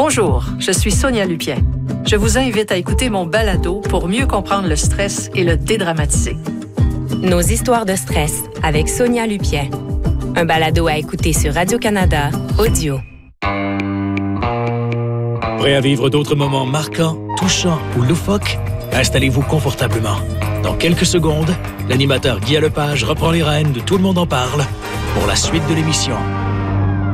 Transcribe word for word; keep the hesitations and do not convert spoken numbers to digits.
Bonjour, je suis Sonia Lupien. Je vous invite à écouter mon balado pour mieux comprendre le stress et le dédramatiser. Nos histoires de stress avec Sonia Lupien. Un balado à écouter sur Radio-Canada Audio. Prêt à vivre d'autres moments marquants, touchants ou loufoques? Installez-vous confortablement. Dans quelques secondes, l'animateur Guy Lepage reprend les rênes de Tout le monde en parle pour la suite de l'émission.